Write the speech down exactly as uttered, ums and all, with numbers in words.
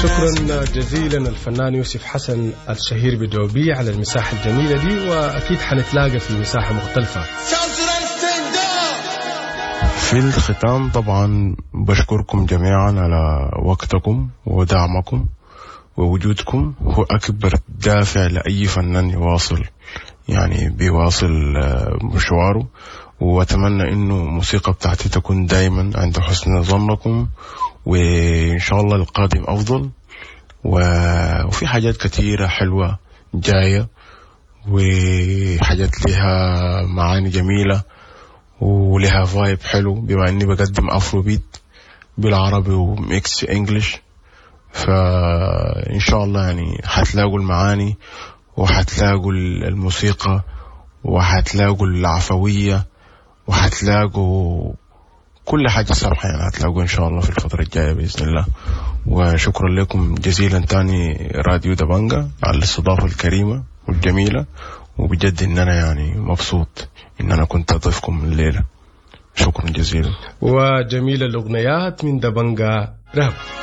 شكرا جزيلا الفنان يوسف حسن الشهير بدوبي على المساحة الجميلة دي، وأكيد حنتلاقى في مساحة مختلفة. في الختام طبعا بشكركم جميعا على وقتكم ودعمكم، ووجودكم هو أكبر دافع لأي فنان يواصل يعني بيواصل مشواره. وأتمنى إنه الموسيقى بتاعتي تكون دايما عند حسن ظنكم، وإن شاء الله القادم أفضل. وفي حاجات كثيرة حلوة جاية، وحاجات لها معاني جميلة ولها فايب حلو، بما إني بقدم أفرو بيت بالعربي وميكس إنجليش. فإن شاء الله يعني حتلاقوا المعاني، وحتلاقوا الموسيقى، وحتلاقوا العفوية، وحتلاقوا كل حاجة صراحة يعني هتلاقوا إن شاء الله في الفترة الجاية بإذن الله. وشكرا لكم جزيلا تاني راديو دبنجة على الاستضافة الكريمة والجميلة، وبجد إن أنا يعني مبسوط إن أنا كنت أضيفكم الليلة. شكرا جزيلا. وجميل الأغنيات من دبنجة رهب.